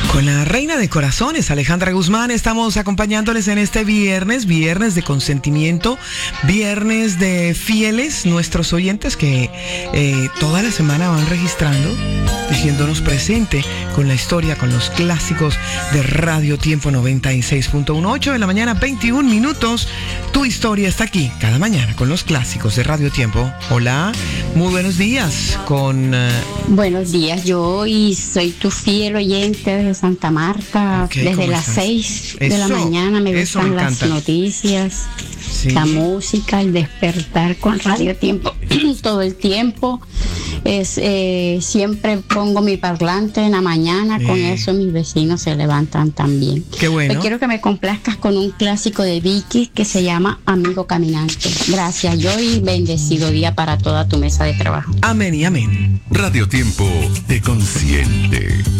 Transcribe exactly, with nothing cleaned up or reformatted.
Con la reina de corazones, Alejandra Guzmán, estamos acompañándoles en este viernes, viernes de consentimiento, viernes de fieles, nuestros oyentes que eh, toda la semana van registrando, diciéndonos presente con la historia, con los clásicos de Radio Tiempo noventa y seis punto uno, ocho de la mañana, veintiún minutos. Tu historia está aquí cada mañana con los clásicos de Radio Tiempo. Hola, muy buenos días. Con uh... Buenos días, yo hoy soy tu fiel oyente desde Santa Marta. Okay, desde las seis de la mañana me gustan las noticias, sí, la música, el despertar con Radio Tiempo todo el tiempo. Es, eh, siempre pongo mi parlante en la mañana, con eh. eso mis vecinos se levantan también. Qué bueno. Pero quiero que me complazcas con un clásico de Vicky que se llama Amigo Caminante. Gracias, yo, y bendecido día para toda tu mesa de trabajo. Amén y amén. Radio Tiempo te consiente.